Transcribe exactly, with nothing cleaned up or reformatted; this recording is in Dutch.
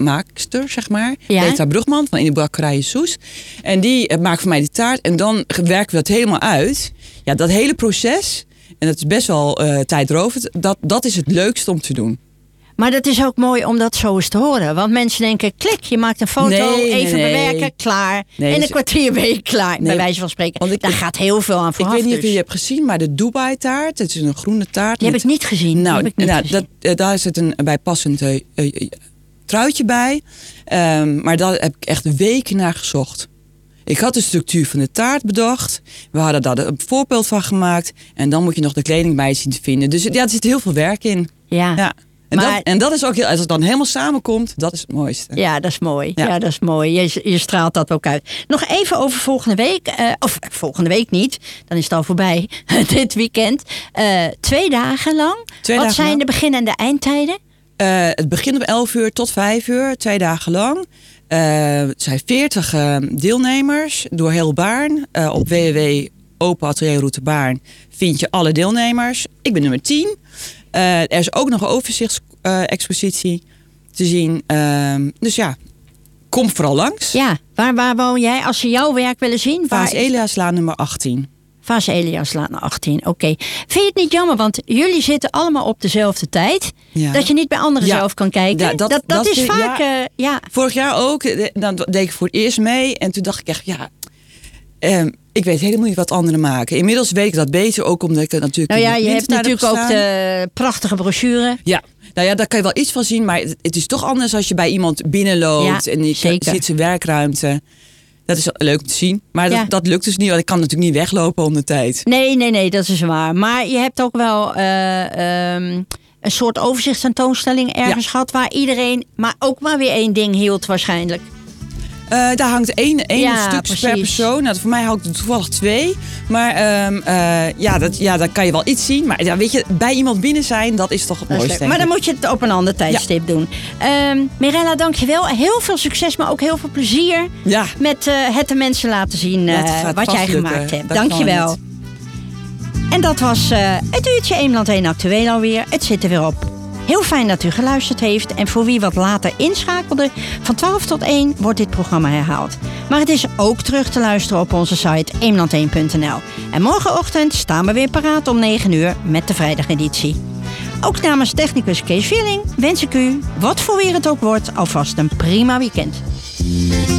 maakster, zeg maar. Ja. Petra Brugman van in de bakkerij Soes. En die maakt voor mij die taart. En dan werken we dat helemaal uit. Ja, dat hele proces, en dat is best wel uh, tijdrovend, dat, dat is het leukste om te doen. Maar dat is ook mooi om dat zo eens te horen. Want mensen denken, klik, je maakt een foto, nee, even nee, bewerken, nee. klaar. Nee, in een kwartier ben je klaar, nee, bij wijze van spreken. Want ik, Daar gaat heel veel aan vooraf. Ik weet niet dus. of je hebt gezien, maar de Dubai taart, het is een groene taart. Die met, heb ik niet gezien. Nou, ik niet nou gezien. Dat, uh, daar zit een bijpassend uh, uh, truitje bij. Um, maar daar heb ik echt weken naar gezocht. Ik had de structuur van de taart bedacht. We hadden daar een voorbeeld van gemaakt. En dan moet je nog de kleding bij zien te vinden. Dus ja, er zit heel veel werk in. Ja. ja. En, maar, dat, en dat is ook heel, als het dan helemaal samenkomt, dat is het mooiste. Ja, dat is mooi. Ja, ja dat is mooi. Je, je straalt dat ook uit. Nog even over volgende week. Uh, of volgende week niet. Dan is het al voorbij. Dit weekend. Uh, twee dagen lang. Twee Wat dagen zijn lang. de begin- en de eindtijden? Uh, het begint om elf uur tot vijf uur. Twee dagen lang. Uh, het zijn veertig uh, deelnemers door heel Baarn. Uh, op w w w punt open atelier route baarn vind je alle deelnemers. Ik ben nummer tien. Uh, er is ook nog een overzichtsexpositie uh, te zien. Uh, dus ja, kom vooral langs. Ja, waar, waar woon jij? Als ze jouw werk willen zien? Vaas Eliaslaan nummer achttien. Vaas Eliaslaan achttien, oké. Okay. Vind je het niet jammer? Want jullie zitten allemaal op dezelfde tijd. Ja. Dat je niet bij anderen ja. zelf kan kijken. Ja, dat, dat, dat, dat is vaak... Ja, uh, ja. Vorig jaar ook. Dan deed ik voor het eerst mee. En toen dacht ik echt, ja... Um, ik weet helemaal niet wat anderen maken. Inmiddels weet ik dat beter, ook omdat ik het natuurlijk... Nou ja, je hebt natuurlijk ook de prachtige brochure. Ja, nou ja, daar kan je wel iets van zien. Maar het, het is toch anders als je bij iemand binnenloopt. Ja, en je zeker. ziet zijn werkruimte. Dat is leuk om te zien. Maar dat, ja. dat lukt dus niet, want ik kan natuurlijk niet weglopen om de tijd. Nee, nee, nee, dat is waar. Maar je hebt ook wel... Uh, um, een soort overzichtstentoonstelling ergens ja. gehad... waar iedereen maar ook maar weer één ding hield waarschijnlijk. Uh, daar hangt één, één ja, stuk precies. per persoon. Nou, voor mij hangt er toevallig twee. Maar um, uh, ja, dat, ja, dan kan je wel iets zien. Maar ja, weet je, bij iemand binnen zijn, dat is toch het mooiste. Maar dan moet je het op een ander tijdstip ja. doen. Um, Mirella, dankjewel. Heel veel succes, maar ook heel veel plezier. Ja. Met uh, het de mensen laten zien uh, ja, wat jij lukken. gemaakt hebt. Dat dankjewel. En dat was uh, het uurtje Eemland één Actueel alweer. Het zit er weer op. Heel fijn dat u geluisterd heeft. En voor wie wat later inschakelde, van twaalf tot één wordt dit programma herhaald. Maar het is ook terug te luisteren op onze site eemland één punt n l. En morgenochtend staan we weer paraat om negen uur met de vrijdageditie. Ook namens technicus Kees Villing wens ik u, wat voor weer het ook wordt, alvast een prima weekend.